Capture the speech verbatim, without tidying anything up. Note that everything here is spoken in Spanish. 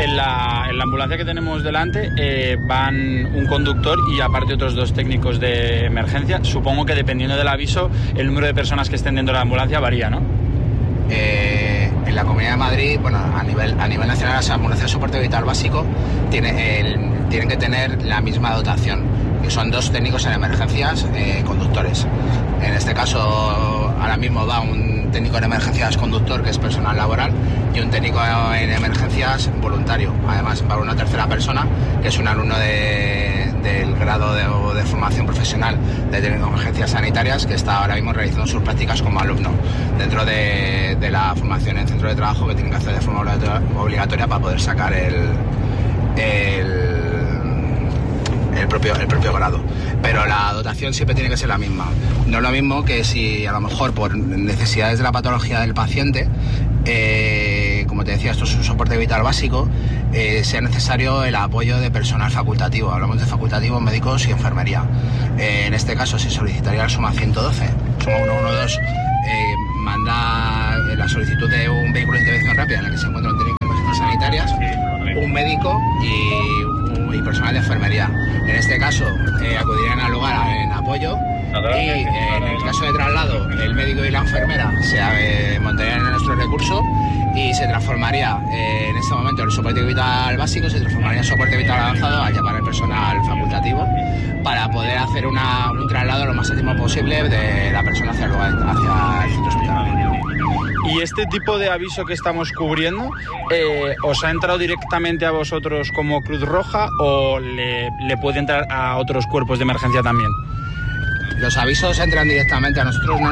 En la, en la ambulancia que tenemos delante eh, van un conductor y aparte otros dos técnicos de emergencia. Supongo que dependiendo del aviso, el número de personas que estén dentro de la ambulancia varía, ¿no? Eh, en la Comunidad de Madrid, bueno, a nivel, a nivel nacional, las ambulancias de soporte vital básico tiene el, tienen que tener la misma dotación, que son dos técnicos en emergencias eh, conductores. En este caso, ahora mismo va un técnico en emergencias conductor, que es personal laboral, y un técnico en emergencias voluntario. Además, va una tercera persona, que es un alumno de, del grado de, de formación profesional de técnico en emergencias sanitarias, que está ahora mismo realizando sus prácticas como alumno dentro de, de la formación en centro de trabajo que tienen que hacer de forma obligatoria para poder sacar el, el El propio, el propio grado, pero la dotación siempre tiene que ser la misma. No es lo mismo que si a lo mejor por necesidades de la patología del paciente, eh, como te decía, esto es un soporte vital básico, eh, sea necesario el apoyo de personal facultativo. Hablamos de facultativos, médicos y enfermería. Eh, en este caso se solicitaría la suma ciento doce, suma ciento doce, eh, manda la solicitud de un vehículo de intervención rápida en el que se encuentran un técnico de emergencias sanitarias, un médico y, y personal de enfermería. En este caso eh, acudirían al lugar en apoyo y eh, en el caso de traslado el médico y la enfermera se eh, montarían en nuestro recurso y se transformaría eh, en este momento el soporte vital básico se transformaría en soporte vital avanzado al llamar al personal facultativo para poder hacer una, un traslado lo más óptimo posible de la persona hacia el, lugar, hacia el centro hospitalario. Y este tipo de aviso que estamos cubriendo, eh, ¿os ha entrado directamente a vosotros como Cruz Roja o le, le puede entrar a otros cuerpos de emergencia también? Los avisos entran directamente a nosotros, no